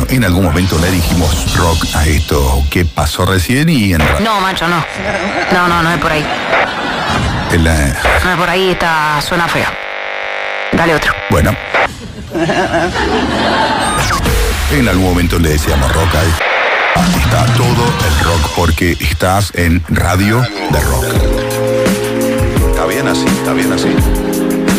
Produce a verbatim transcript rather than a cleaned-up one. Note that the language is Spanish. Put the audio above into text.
Bueno, en algún momento le dijimos rock a esto que pasó recién y en... No, macho, no. No, no, no es por ahí. En la... No es por ahí, está, suena feo. Dale otro. Bueno. En algún momento le decíamos rock a esto. Está todo el rock porque estás en Radio de Rock. Está bien así, está bien así.